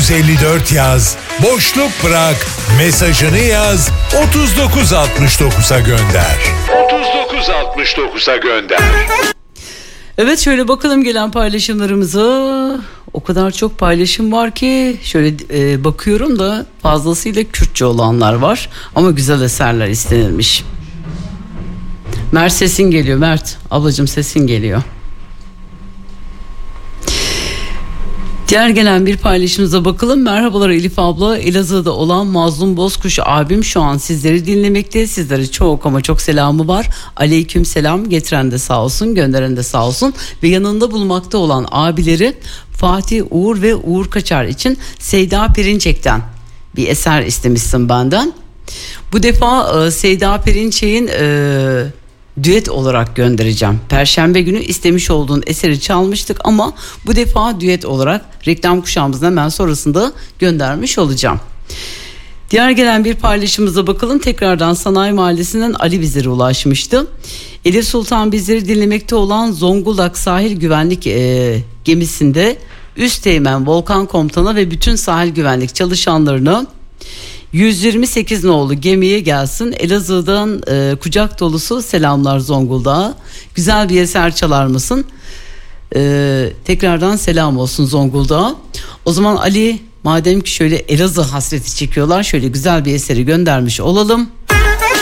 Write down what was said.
554 yaz, boşluk bırak, mesajını yaz, 3969'a gönder. 3969'a gönder. Evet, şöyle bakalım gelen paylaşımlarımıza. O kadar çok paylaşım var ki şöyle bakıyorum da fazlasıyla Kürtçe olanlar var ama güzel eserler istenilmiş. Mert, sesin geliyor. Mert ablacığım, sesin geliyor. Diğer gelen bir paylaşımıza bakalım. Merhabalar Elif abla. Elazığ'da olan Mazlum Bozkuş abim şu an sizleri dinlemekte. Sizlere çok ama çok selamı var. Aleyküm selam. Getiren de sağ olsun, gönderen de sağ olsun. Ve yanında bulunmakta olan abileri Fatih Uğur ve Uğur Kaçar için Seyda Perinçek'ten bir eser istemişsin benden. Bu defa Seyda Perinçek'in düet olarak göndereceğim. Perşembe günü istemiş olduğun eseri çalmıştık ama bu defa düet olarak reklam kuşağımızın hemen sonrasında göndermiş olacağım. Diğer gelen bir paylaşımımıza bakalım. Tekrardan Sanayi Mahallesi'nden Ali bizlere ulaşmıştı. Elif Sultan bizleri dinlemekte olan Zonguldak Sahil Güvenlik gemisinde Üsteğmen Volkan Komutanı ve bütün sahil güvenlik çalışanlarını 128 nolu gemiye gelsin. Elazığ'dan kucak dolusu selamlar Zonguldak'a. Güzel bir eser çalar mısın? Tekrardan selam olsun Zonguldak'a. O zaman Ali, madem ki şöyle Elazığ hasreti çekiyorlar, şöyle güzel bir eseri göndermiş olalım.